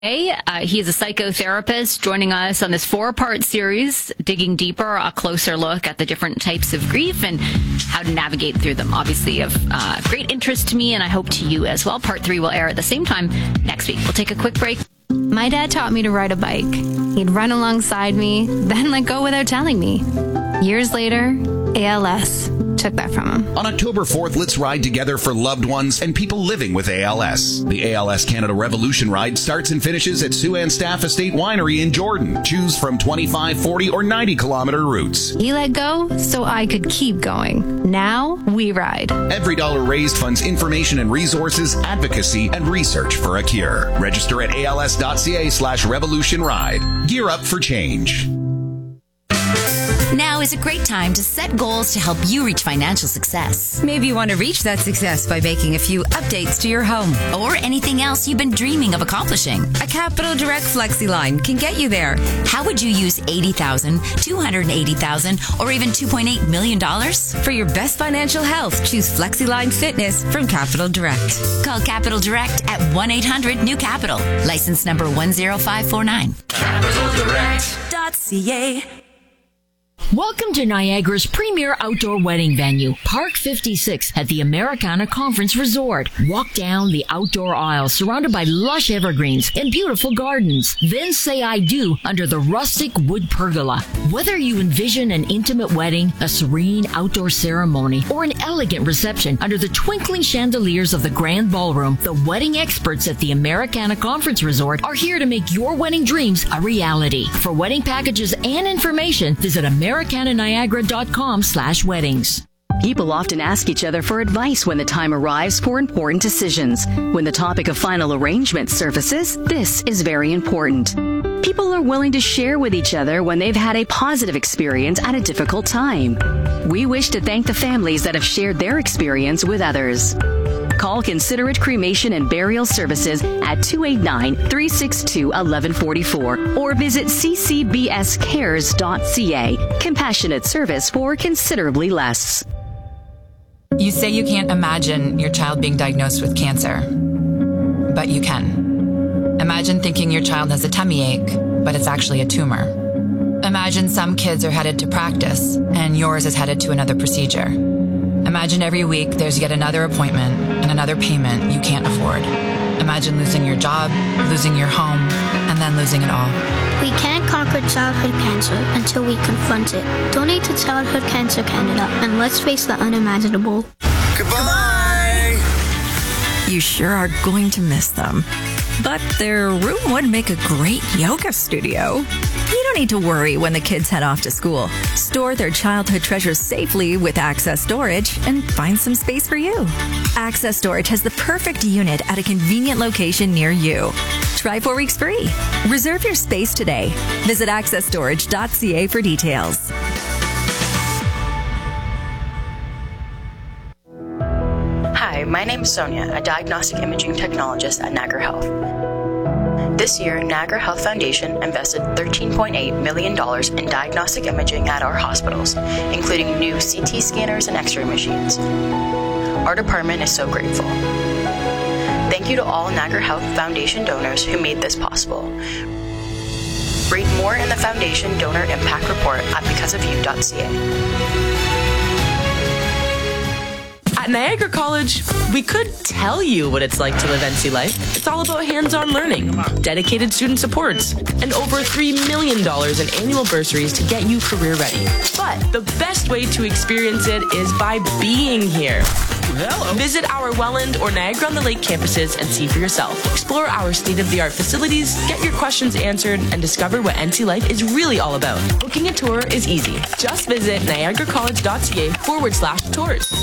He is a psychotherapist joining us on this 4-part series, digging deeper, a closer look at the different types of grief and how to navigate through them. Obviously of great interest to me, and I hope to you as well. Part 3 will air at the same time next week. We'll take a quick break. My dad taught me to ride a bike. He'd run alongside me, then let go without telling me. Years later, ALS took that from him. On October 4th, let's ride together for loved ones and people living with ALS. The ALS Canada Revolution Ride starts and finishes at Sue Ann Staff Estate Winery in Jordan. Choose from 25, 40, or 90-kilometer routes. He let go so I could keep going. Now we ride. Every dollar raised funds information and resources, advocacy, and research for a cure. Register at als.ca/revolution ride. Gear up for change. Now is a great time to set goals to help you reach financial success. Maybe you want to reach that success by making a few updates to your home. Or anything else you've been dreaming of accomplishing. A Capital Direct FlexiLine can get you there. How would you use $80,000, $280,000, or even $2.8 million? For your best financial health, choose FlexiLine Fitness from Capital Direct. Call Capital Direct at 1-800-NEW-CAPITAL. License number 10549. CapitalDirect.ca. Welcome to Niagara's premier outdoor wedding venue, Park 56 at the Americana Conference Resort. Walk down the outdoor aisle surrounded by lush evergreens and beautiful gardens. Then say I do under the rustic wood pergola. Whether you envision an intimate wedding, a serene outdoor ceremony, or an elegant reception under the twinkling chandeliers of the grand ballroom, the wedding experts at the Americana Conference Resort are here to make your wedding dreams a reality. For wedding packages and information, visit americananiagara.com/weddings. People often ask each other for advice when the time arrives for important decisions. When the topic of final arrangement surfaces, this is very important. People are willing to share with each other when they've had a positive experience at a difficult time. We wish to thank the families that have shared their experience with others. Call Considerate Cremation and Burial Services at 289-362-1144 or visit ccbscares.ca. Compassionate service for considerably less. You say you can't imagine your child being diagnosed with cancer, but you can. Imagine thinking your child has a tummy ache, but it's actually a tumor. Imagine some kids are headed to practice and yours is headed to another procedure. Imagine every week there's yet another appointment and another payment you can't afford. Imagine losing your job, losing your home, and then losing it all. We can't conquer childhood cancer until we confront it. Donate to Childhood Cancer Canada and let's face the unimaginable. Goodbye! You sure are going to miss them. But their room would make a great yoga studio. You don't need to worry when the kids head off to school. Store their childhood treasures safely with Access Storage and find some space for you. Access Storage has the perfect unit at a convenient location near you. Try 4 weeks free. Reserve your space today. Visit accessstorage.ca for details. Hi, my name is Sonia, a diagnostic imaging technologist at Niagara Health. This year, Niagara Health Foundation invested $13.8 million in diagnostic imaging at our hospitals, including new CT scanners and X-ray machines. Our department is so grateful. Thank you to all Niagara Health Foundation donors who made this possible. Read more in the Foundation Donor Impact Report at becauseofyou.ca. At Niagara College, we could tell you what it's like to live NC life. It's all about hands-on learning, dedicated student supports, and over $3 million in annual bursaries to get you career ready. But the best way to experience it is by being here. Hello. Visit our Welland or Niagara-on-the-Lake campuses and see for yourself. Explore our state-of-the-art facilities, get your questions answered, and discover what NC life is really all about. Booking a tour is easy. Just visit niagaracollege.ca/tours.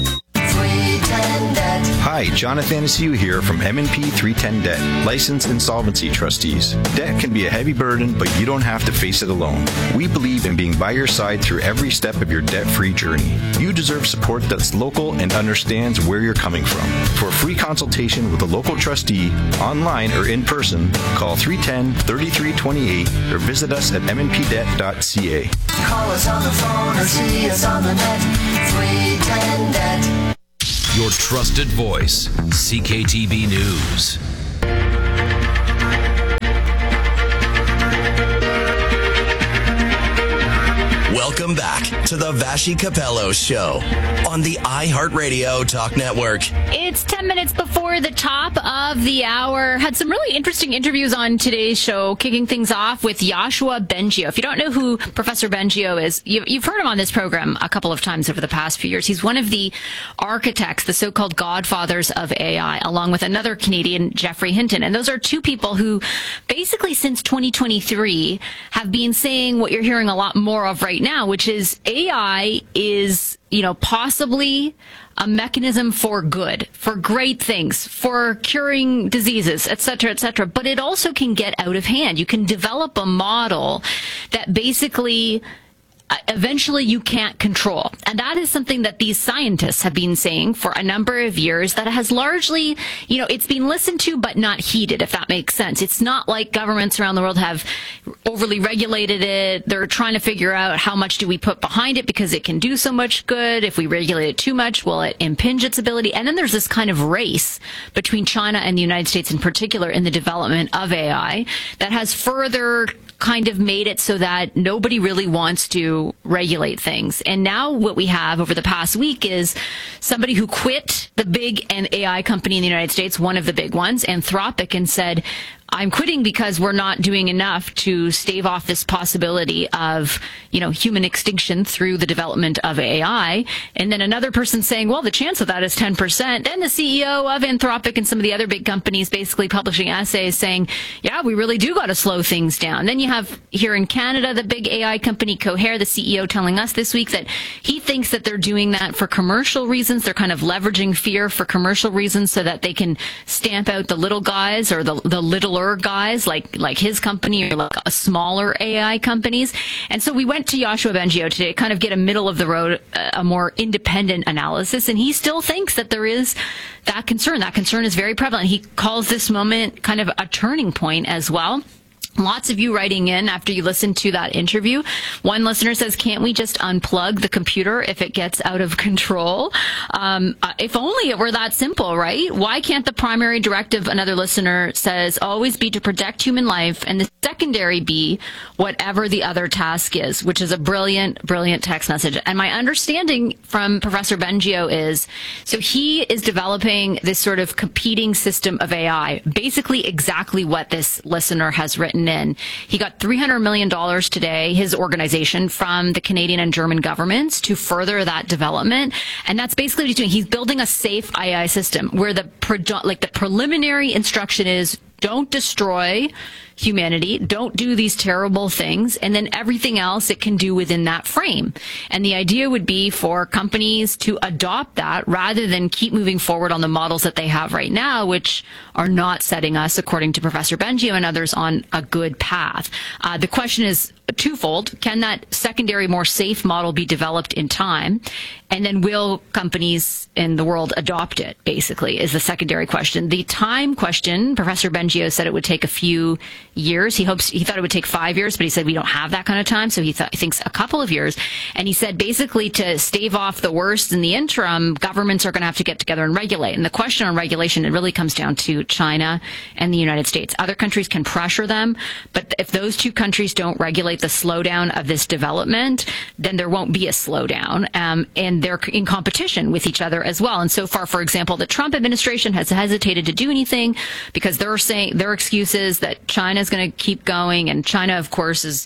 Hi, Jonathan Anaciu here from M&P 310 Debt, licensed insolvency trustees. Debt can be a heavy burden, but you don't have to face it alone. We believe in being by your side through every step of your debt-free journey. You deserve support that's local and understands where you're coming from. For a free consultation with a local trustee, online or in person, call 310-3328 or visit us at mnpdebt.ca. Call us on the phone or see us on the net. 310 Debt. Your trusted voice, CKTB News. to the Vashi Capello Show on the iHeartRadio Talk Network. It's 10 minutes before the top of the hour. Had some really interesting interviews on today's show, kicking things off with Yoshua Bengio. If you don't know who Professor Bengio is, you've heard him on this program a couple of times over the past few years. He's one of the architects, the so-called godfathers of AI, along with another Canadian, Geoffrey Hinton. And those are two people who basically since 2023 have been saying what you're hearing a lot more of right now, which is AI is, possibly a mechanism for good, for great things, for curing diseases, et cetera, but it also can get out of hand. You can develop a model that basically eventually you can't control. And that is something that these scientists have been saying for a number of years that has largely, it's been listened to but not heeded, if that makes sense. It's not like governments around the world have overly regulated it. They're trying to figure out how much do we put behind it because it can do so much good. If we regulate it too much, will it impinge its ability? And then there's this kind of race between China and the United States in particular in the development of AI that has further kind of made it so that nobody really wants to regulate things. And now what we have over the past week is somebody who quit the big AI company in the United States, one of the big ones, Anthropic, and said, I'm quitting because we're not doing enough to stave off this possibility of, human extinction through the development of AI. And then another person saying, well, the chance of that is 10%. Then the CEO of Anthropic and some of the other big companies basically publishing essays saying, yeah, we really do got to slow things down. Then you have here in Canada, the big AI company Cohere, the CEO telling us this week that he thinks that they're doing that for commercial reasons. They're kind of leveraging fear for commercial reasons so that they can stamp out the little guys or the littler guys like his company or like smaller AI companies. And so we went to Yoshua Bengio today to kind of get a middle of the road, a more independent analysis. And he still thinks that there is that concern. That concern is very prevalent. He calls this moment kind of a turning point as well. Lots of you writing in after you listen to that interview. One listener says, can't we just unplug the computer if it gets out of control? If only it were that simple, right? Why can't the primary directive, another listener says, always be to protect human life and the secondary be whatever the other task is, which is a brilliant, brilliant text message. And my understanding from Professor Bengio is, so he is developing this sort of competing system of AI, basically exactly what this listener has written in. He got $300 million today, his organization, from the Canadian and German governments to further that development. And that's basically what he's doing. He's building a safe AI system where the preliminary instruction is don't destroy humanity, don't do these terrible things, and then everything else it can do within that frame. And the idea would be for companies to adopt that rather than keep moving forward on the models that they have right now, which are not setting us, according to Professor Bengio and others, on a good path. The question is twofold. Can that secondary, more safe model be developed in time? And then will companies in the world adopt it, basically, is the secondary question. The time question, Professor Bengio said it would take a few years. He thought it would take 5 years, but he said we don't have that kind of time. So he thinks a couple of years. And he said basically to stave off the worst in the interim, governments are going to have to get together and regulate. And the question on regulation, it really comes down to China and the United States. Other countries can pressure them, but if those two countries don't regulate the slowdown of this development, then there won't be a slowdown. And they're in competition with each other as well. And so far, for example, the Trump administration has hesitated to do anything because they're saying their excuse is that China is going to keep going. And China, of course, is,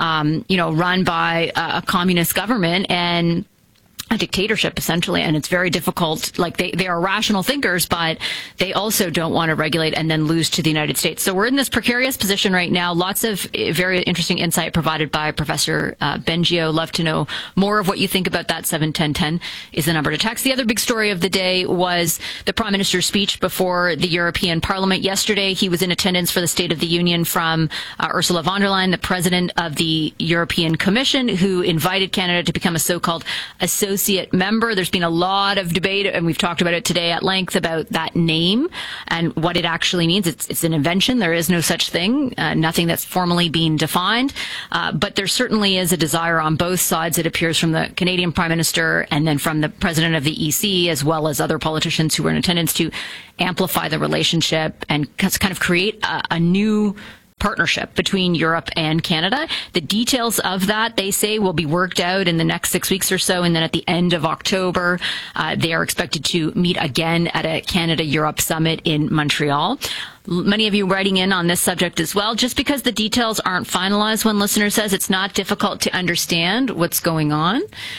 run by a communist government and a dictatorship, essentially, and it's very difficult. Like they are rational thinkers, but they also don't want to regulate and then lose to the United States. So we're in this precarious position right now. Lots of very interesting insight provided by Professor Bengio. Love to know more of what you think about that. 71010 is the number to text. The other big story of the day was the Prime Minister's speech before the European Parliament yesterday. He was in attendance for the State of the Union from Ursula von der Leyen, the President of the European Commission, who invited Canada to become a so-called associate member. There's been a lot of debate, and we've talked about it today at length, about that name and what it actually means. It's an invention. There is no such thing, nothing that's formally being defined. But there certainly is a desire on both sides, it appears, from the Canadian Prime Minister and then from the President of the EC, as well as other politicians who were in attendance, to amplify the relationship and kind of create a new partnership between Europe and Canada. The details of that, they say, will be worked out in the next 6 weeks or so. And then at the end of October, they are expected to meet again at a Canada-Europe summit in Montreal. Many of you writing in on this subject as well. Just because the details aren't finalized, one listener says it's not difficult to understand what's going on.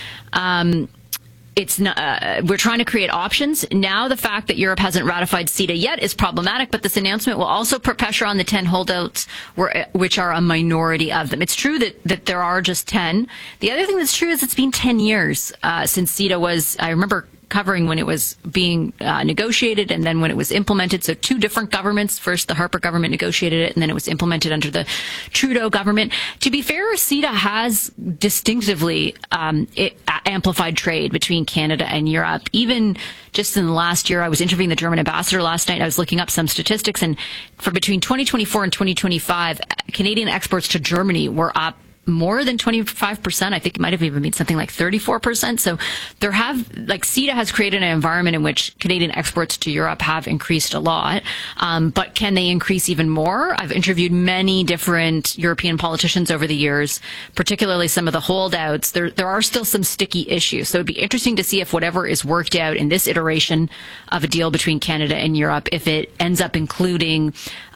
It's not, we're trying to create options. Now, the fact that Europe hasn't ratified CETA yet is problematic, but this announcement will also put pressure on the 10 holdouts, which are a minority of them. It's true that there are just 10. The other thing that's true is it's been 10 years since CETA was, I remember covering when it was being negotiated and then when it was implemented. So 2 different governments. First, the Harper government negotiated it, and then it was implemented under the Trudeau government. To be fair, CETA has distinctively amplified trade between Canada and Europe. Even just in the last year, I was interviewing the German ambassador last night. I was looking up some statistics, and for between 2024 and 2025, Canadian exports to Germany were up more than 25%. I think it might have even been something like 34%. So CETA has created an environment in which Canadian exports to Europe have increased a lot. But can they increase even more? I've interviewed many different European politicians over the years, particularly some of the holdouts. There are still some sticky issues. So it'd be interesting to see if whatever is worked out in this iteration of a deal between Canada and Europe, if it ends up including,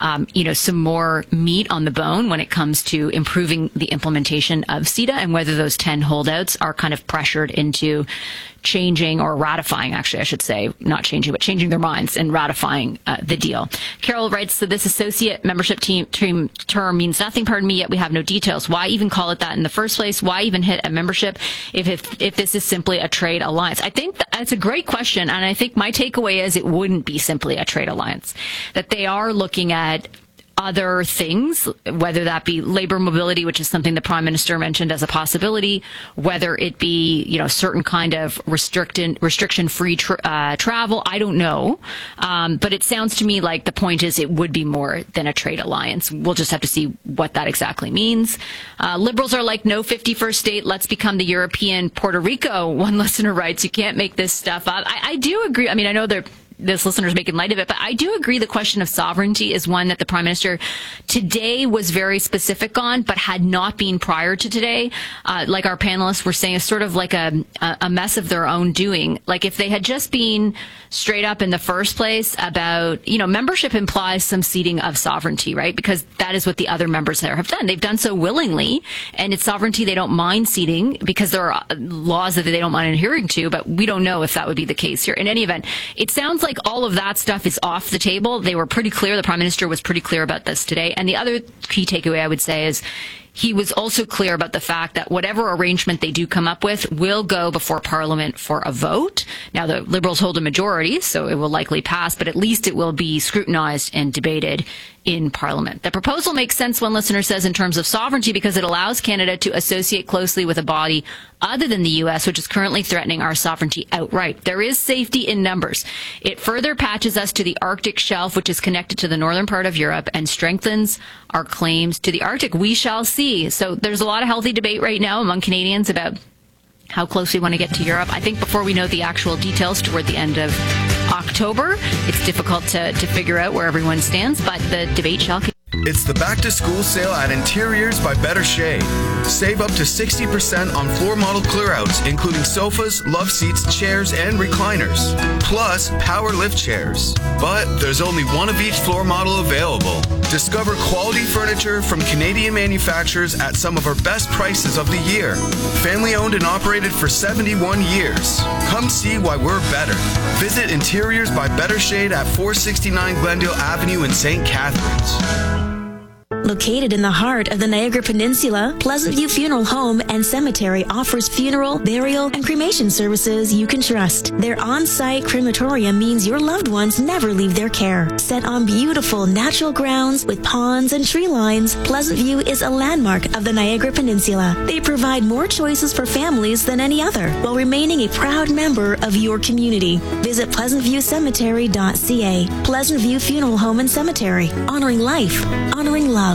some more meat on the bone when it comes to improving the implementation of CETA, and whether those 10 holdouts are kind of pressured into changing or ratifying, actually, I should say, not changing, but changing their minds and ratifying the deal. Carol writes, so this associate membership team term means nothing, pardon me, yet we have no details. Why even call it that in the first place? Why even hit a membership if this is simply a trade alliance? I think that's a great question, and I think my takeaway is it wouldn't be simply a trade alliance, that they are looking at other things, whether that be labor mobility, which is something the Prime Minister mentioned as a possibility, whether it be, certain kind of restriction-free travel. I don't know. But it sounds to me like the point is it would be more than a trade alliance. We'll just have to see what that exactly means. Liberals are like, no 51st state, let's become the European Puerto Rico. One listener writes, you can't make this stuff up. I do agree. I mean, I know this listener's making light of it, but I do agree the question of sovereignty is one that the Prime Minister today was very specific on, but had not been prior to today. Like our panelists were saying, is sort of like a mess of their own doing. Like if they had just been straight up in the first place about, membership implies some ceding of sovereignty, right? Because that is what the other members there have done. They've done so willingly, and it's sovereignty they don't mind ceding because there are laws that they don't mind adhering to, but we don't know if that would be the case here. In any event, it sounds like all of that stuff is off the table. They were pretty clear. The Prime Minister was pretty clear about this today. And the other key takeaway I would say is he was also clear about the fact that whatever arrangement they do come up with will go before Parliament for a vote. Now, the Liberals hold a majority, so it will likely pass, but at least it will be scrutinized and debated in Parliament. The proposal makes sense, one listener says, in terms of sovereignty because it allows Canada to associate closely with a body other than the U.S., which is currently threatening our sovereignty outright. There is safety in numbers. It further patches us to the Arctic shelf, which is connected to the northern part of Europe, and strengthens our claims to the Arctic. We shall see. So there's a lot of healthy debate right now among Canadians about how close we want to get to Europe. I think before we know the actual details toward the end of October, it's difficult to figure out where everyone stands, but the debate shall continue. It's the back-to-school sale at Interiors by Better Shade. Save up to 60% on floor model clearouts, including sofas, love seats, chairs, and recliners. Plus, power lift chairs. But there's only one of each floor model available. Discover quality furniture from Canadian manufacturers at some of our best prices of the year. Family owned and operated for 71 years. Come see why we're better. Visit Interiors by Better Shade at 469 Glendale Avenue in St. Catharines. Located in the heart of the Niagara Peninsula, Pleasant View Funeral Home and Cemetery offers funeral, burial, and cremation services you can trust. Their on-site crematorium means your loved ones never leave their care. Set on beautiful natural grounds with ponds and tree lines, Pleasant View is a landmark of the Niagara Peninsula. They provide more choices for families than any other, while remaining a proud member of your community. Visit pleasantviewcemetery.ca. Pleasant View Funeral Home and Cemetery. Honoring life, honoring love.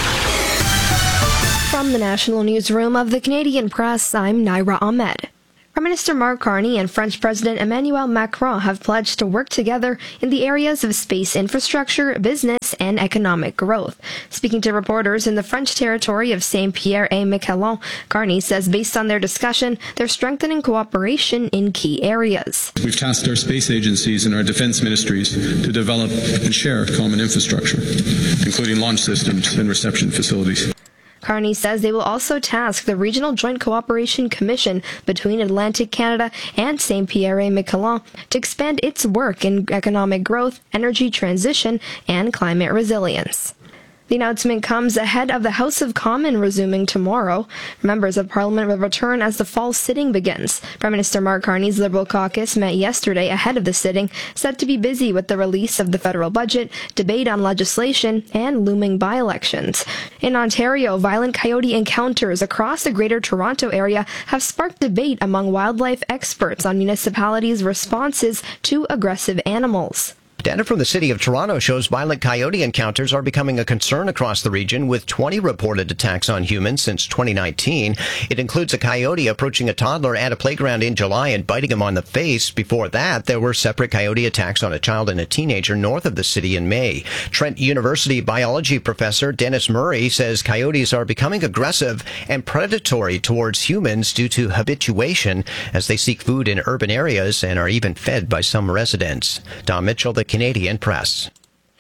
From the National Newsroom of the Canadian Press, I'm Naira Ahmed. Prime Minister Mark Carney and French President Emmanuel Macron have pledged to work together in the areas of space infrastructure, business, and economic growth. Speaking to reporters in the French territory of Saint-Pierre-et-Miquelon, Carney says based on their discussion, they're strengthening cooperation in key areas. We've tasked our space agencies and our defense ministries to develop and share common infrastructure, including launch systems and reception facilities. Carney says they will also task the Regional Joint Cooperation Commission between Atlantic Canada and Saint-Pierre-et-Miquelon to expand its work in economic growth, energy transition, and climate resilience. The announcement comes ahead of the House of Commons resuming tomorrow. Members of Parliament will return as the fall sitting begins. Prime Minister Mark Carney's Liberal caucus met yesterday ahead of the sitting, set to be busy with the release of the federal budget, debate on legislation, and looming by-elections. In Ontario, violent coyote encounters across the Greater Toronto Area have sparked debate among wildlife experts on municipalities' responses to aggressive animals. Data from the City of Toronto shows violent coyote encounters are becoming a concern across the region, with 20 reported attacks on humans since 2019. It includes a coyote approaching a toddler at a playground in July and biting him on the face. Before that, there were separate coyote attacks on a child and a teenager north of the city in May. Trent University biology professor Dennis Murray says coyotes are becoming aggressive and predatory towards humans due to habituation as they seek food in urban areas and are even fed by some residents. Don Mitchell, the Canadian Press.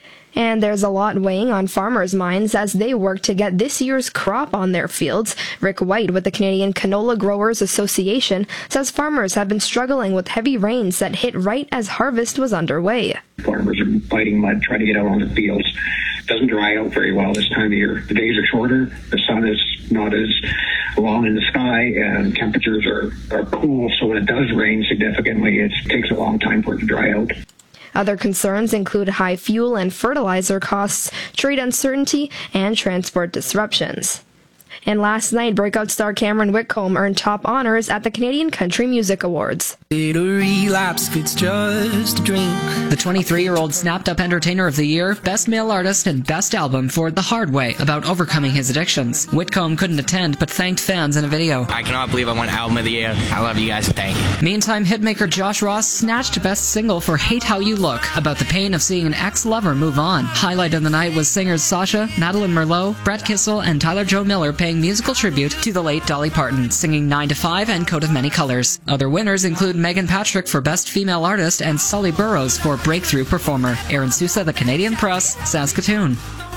And there's a lot weighing on farmers' minds as they work to get this year's crop on their fields. Rick White with the Canadian Canola Growers Association says farmers have been struggling with heavy rains that hit right as harvest was underway. Farmers are fighting mud, trying to get out on the fields. It doesn't dry out very well this time of year. The days are shorter, the sun is not as long in the sky, and temperatures are cool, so when it does rain significantly, it takes a long time for it to dry out. Other concerns include high fuel and fertilizer costs, trade uncertainty, and transport disruptions. And last night, breakout star Cameron Whitcomb earned top honors at the Canadian Country Music Awards. It's just a drink. The 23-year-old snapped up Entertainer of the Year, Best Male Artist, and Best Album for The Hard Way, about overcoming his addictions. Whitcomb couldn't attend, but thanked fans in a video. I cannot believe I won Album of the Year. I love you guys and thank you. Meantime, hitmaker Josh Ross snatched Best Single for Hate How You Look, about the pain of seeing an ex-lover move on. Highlight of the night was singers Sasha, Madeline Merlot, Brett Kissel, and Tyler Joe Miller paying musical tribute to the late Dolly Parton, singing 9 to 5 and Coat of Many Colors. Other winners include Megan Patrick for Best Female Artist and Sully Burrows for Breakthrough Performer. Aaron Sousa, The Canadian Press, Saskatoon.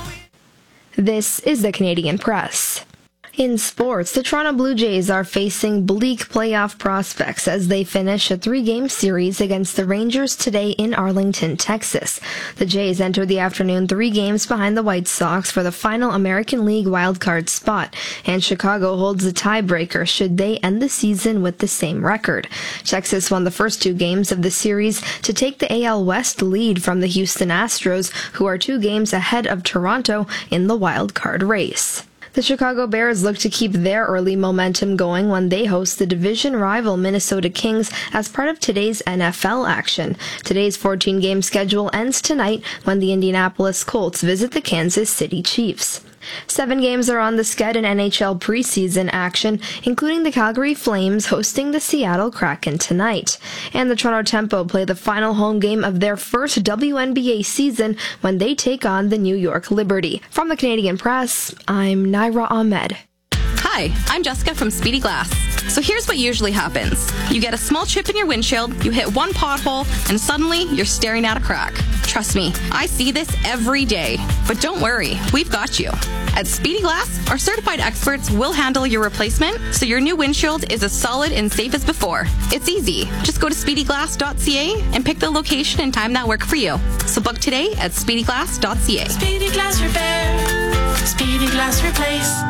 This is The Canadian Press. In sports, the Toronto Blue Jays are facing bleak playoff prospects as they finish a 3-game series against the Rangers today in Arlington, Texas. The Jays entered the afternoon 3 games behind the White Sox for the final American League wildcard spot, and Chicago holds the tiebreaker should they end the season with the same record. Texas won the first 2 games of the series to take the AL West lead from the Houston Astros, who are 2 games ahead of Toronto in the wildcard race. The Chicago Bears look to keep their early momentum going when they host the division rival Minnesota Kings as part of today's NFL action. Today's 14-game schedule ends tonight when the Indianapolis Colts visit the Kansas City Chiefs. 7 games are on the sched in NHL preseason action, including the Calgary Flames hosting the Seattle Kraken tonight. And the Toronto Tempo play the final home game of their first WNBA season when they take on the New York Liberty. From the Canadian Press, I'm Naira Ahmed. Hi, I'm Jessica from Speedy Glass. So here's what usually happens. You get a small chip in your windshield, you hit one pothole, and suddenly you're staring at a crack. Trust me, I see this every day. But don't worry, we've got you. At Speedy Glass, our certified experts will handle your replacement so your new windshield is as solid and safe as before. It's easy. Just go to speedyglass.ca and pick the location and time that work for you. So book today at speedyglass.ca. Speedy Glass Repair. Speedy Glass Replace.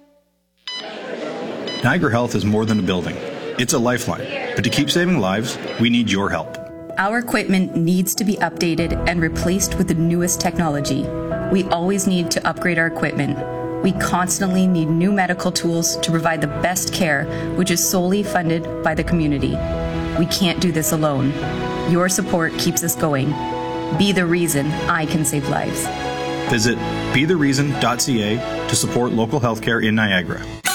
Niagara Health is more than a building. It's a lifeline. But to keep saving lives, we need your help. Our equipment needs to be updated and replaced with the newest technology. We always need to upgrade our equipment. We constantly need new medical tools to provide the best care, which is solely funded by the community. We can't do this alone. Your support keeps us going. Be the reason I can save lives. Visit bethereason.ca to support local healthcare in Niagara.